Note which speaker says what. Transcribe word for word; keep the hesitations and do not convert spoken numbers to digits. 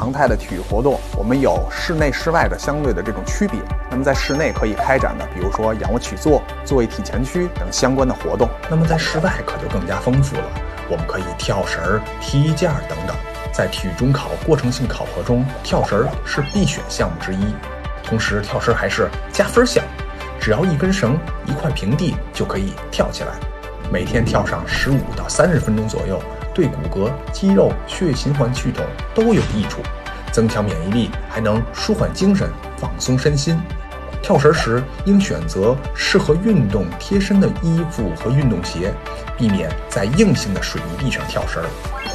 Speaker 1: 常态的体育活动，我们有室内室外的相对的这种区别。那么在室内可以开展的，比如说仰卧起坐、坐位体前屈等相关的活动。
Speaker 2: 那么在室外可就更加丰富了，我们可以跳绳、踢毽等等。在体育中考过程性考核中，跳绳是必选项目之一，同时跳绳还是加分项，只要一根绳、一块平地就可以跳起来。每天跳上十五到三十分钟左右，对骨骼、肌肉、血液循环系统都有益处，增强免疫力，还能舒缓精神、放松身心。跳绳时应选择适合运动贴身的衣服和运动鞋，避免在硬性的水泥地上跳绳。